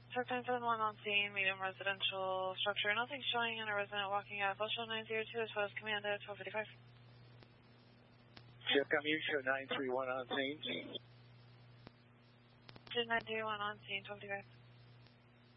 Truck 971 on scene, medium residential structure. Nothing showing and a resident walking out. Full show 902 as well as command at 1255. Shipcom, you show 931 on scene. Show 931 on scene, 1255.